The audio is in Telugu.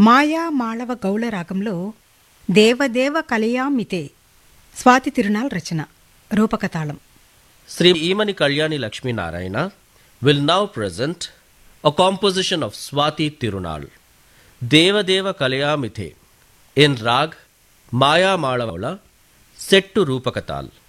మాయా మాళవ గౌళ రాగంలో దేవదేవ కలయామితే స్వాతి తిరునాల్ రచన రూపకతాళం. Sri Emani Kalyani Lakshmi Narayana will now present a composition of Swati Tirunal, Deva Deva Kalayamithe, in Rag Maya Malavala, set to Rupakatal.